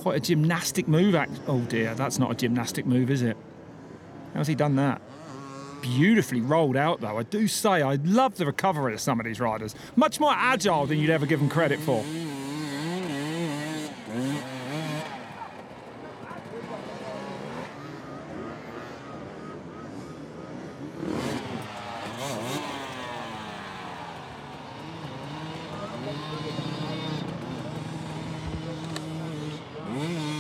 quite a gymnastic move. Oh dear, that's not a gymnastic move, is it? How's he done that? Beautifully rolled out, though. I do say I love the recovery of some of these riders. Much more agile than you'd ever give them credit for.